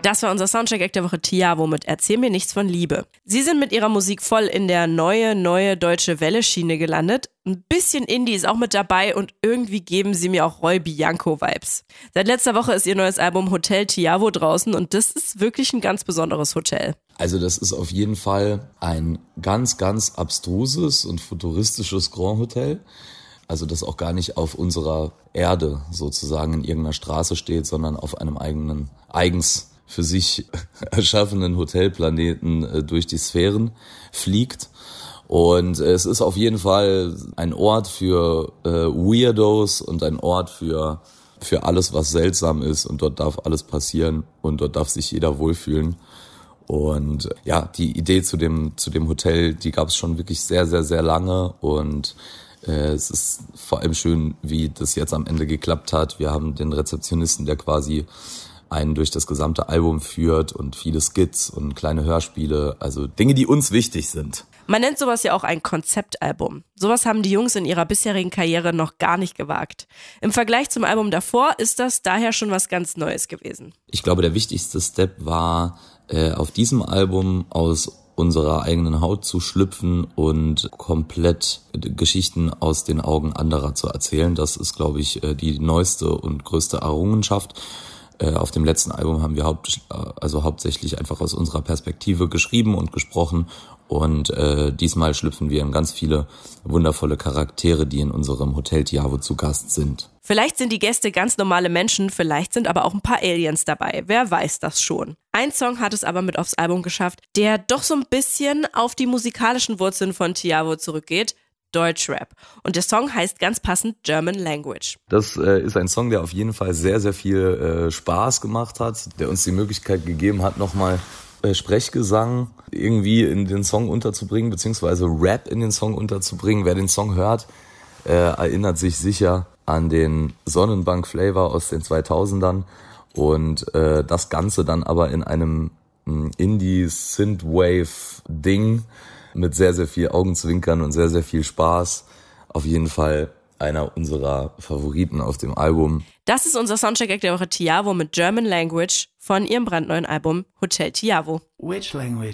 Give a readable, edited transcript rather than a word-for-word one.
Das war unser Soundcheck-Act der Woche, Tiavo mit Erzähl mir nichts von Liebe. Sie sind mit ihrer Musik voll in der neue deutsche Welle-Schiene gelandet. Ein bisschen Indie ist auch mit dabei und irgendwie geben sie mir auch Roy Bianco-Vibes. Seit letzter Woche ist ihr neues Album Hotel Tiavo draußen und das ist wirklich ein ganz besonderes Hotel. Also das ist auf jeden Fall ein ganz, ganz abstruses und futuristisches Grand Hotel. Also das auch gar nicht auf unserer Erde sozusagen in irgendeiner Straße steht, sondern auf einem eigens für sich erschaffenen Hotelplaneten durch die Sphären fliegt. Und es ist auf jeden Fall ein Ort für Weirdos und ein Ort für alles, was seltsam ist. Und dort darf alles passieren und dort darf sich jeder wohlfühlen. Und ja, die Idee zu dem Hotel, die gab es schon wirklich sehr, sehr, sehr lange. Und es ist vor allem schön, wie das jetzt am Ende geklappt hat. Wir haben den Rezeptionisten, der quasi einen durch das gesamte Album führt und viele Skits und kleine Hörspiele, also Dinge, die uns wichtig sind. Man nennt sowas ja auch ein Konzeptalbum. Sowas haben die Jungs in ihrer bisherigen Karriere noch gar nicht gewagt. Im Vergleich zum Album davor ist das daher schon was ganz Neues gewesen. Ich glaube, der wichtigste Step war, auf diesem Album aus unserer eigenen Haut zu schlüpfen und komplett Geschichten aus den Augen anderer zu erzählen. Das ist, glaube ich, die neueste und größte Errungenschaft. Auf dem letzten Album haben wir hauptsächlich einfach aus unserer Perspektive geschrieben und gesprochen und diesmal schlüpfen wir in ganz viele wundervolle Charaktere, die in unserem Hotel Tiavo zu Gast sind. Vielleicht sind die Gäste ganz normale Menschen, vielleicht sind aber auch ein paar Aliens dabei, wer weiß das schon. Ein Song hat es aber mit aufs Album geschafft, der doch so ein bisschen auf die musikalischen Wurzeln von Tiavo zurückgeht. Deutschrap. Und der Song heißt ganz passend German Language. Das ist ein Song, der auf jeden Fall sehr, sehr viel Spaß gemacht hat, der uns die Möglichkeit gegeben hat, nochmal Sprechgesang irgendwie in den Song unterzubringen, beziehungsweise Rap in den Song unterzubringen. Wer den Song hört, erinnert sich sicher an den Sonnenbank-Flavor aus den 2000ern und das Ganze dann aber in einem Indie-Synthwave-Ding mit sehr, sehr viel Augenzwinkern und sehr, sehr viel Spaß. Auf jeden Fall einer unserer Favoriten auf dem Album. Das ist unser Soundcheck-Act der Woche, Tiavo mit German Language von ihrem brandneuen Album Hotel Tiavo. Which language?